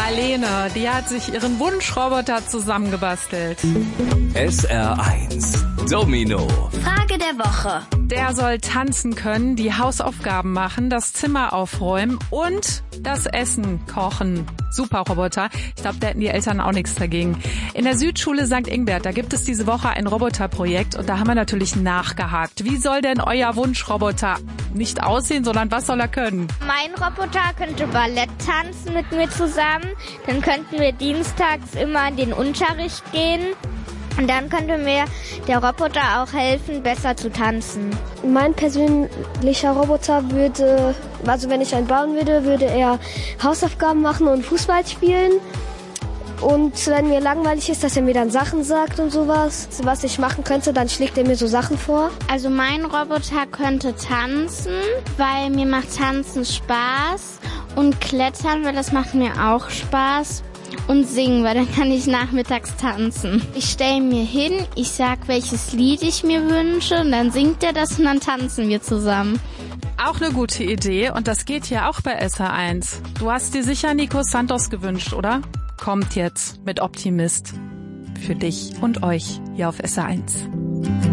Marlene, die hat sich ihren Wunschroboter zusammengebastelt. SR1 Domino. Frage der Woche. Der soll tanzen können, die Hausaufgaben machen, das Zimmer aufräumen und das Essen kochen. Super Roboter. Ich glaube, da hätten die Eltern auch nichts dagegen. In der Südschule St. Ingbert, da gibt es diese Woche ein Roboterprojekt und da haben wir natürlich nachgehakt. Wie soll denn euer Wunschroboter nicht aussehen, sondern was soll er können? Mein Roboter könnte Ballett tanzen mit mir zusammen. Dann könnten wir dienstags immer in den Unterricht gehen. Und dann könnte mir der Roboter auch helfen, besser zu tanzen. Mein persönlicher Roboter würde, also wenn ich einen bauen würde, würde er Hausaufgaben machen und Fußball spielen. Und wenn mir langweilig ist, dass er mir dann Sachen sagt und sowas, was ich machen könnte, dann schlägt er mir so Sachen vor. Also mein Roboter könnte tanzen, weil mir macht Tanzen Spaß. Und Klettern, weil das macht mir auch Spaß. Und singen, weil dann kann ich nachmittags tanzen. Ich stelle mir hin, ich sag, welches Lied ich mir wünsche und dann singt er das und dann tanzen wir zusammen. Auch eine gute Idee und das geht ja auch bei SR1. Du hast dir sicher Nico Santos gewünscht, oder? Kommt jetzt mit Optimist für dich und euch hier auf SR1.